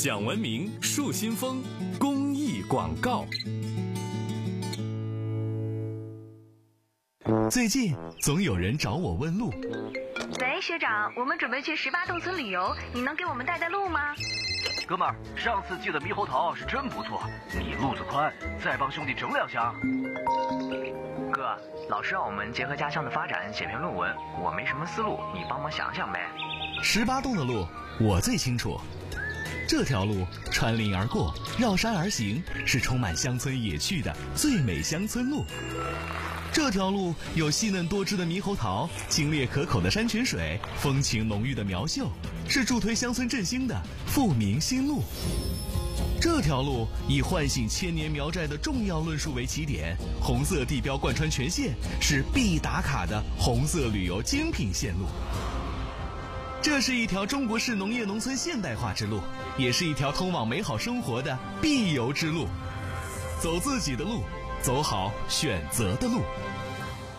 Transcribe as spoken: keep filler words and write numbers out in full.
讲文明树新风公益广告。最近总有人找我问路。 喂，学长，我们准备去十八洞村旅游，你能给我们带带路吗？ 哥们儿，上次寄的猕猴桃是真不错，你路子宽，再帮兄弟整两箱。 哥，老师让我们结合家乡的发展写篇论文，我没什么思路，你帮忙想想呗。 十八洞的路我最清楚，这条路穿林而过，绕山而行，是充满乡村野趣的最美乡村路。这条路有细嫩多汁的猕猴桃，清冽可口的山泉水，风情浓郁的苗绣，是助推乡村振兴的富民新路。这条路以唤醒千年苗寨的重要论述为起点，红色地标贯穿全线，是必打卡的红色旅游精品线路。这是一条中国式农业农村现代化之路，也是一条通往美好生活的必游之路。走自己的路，走好选择的路。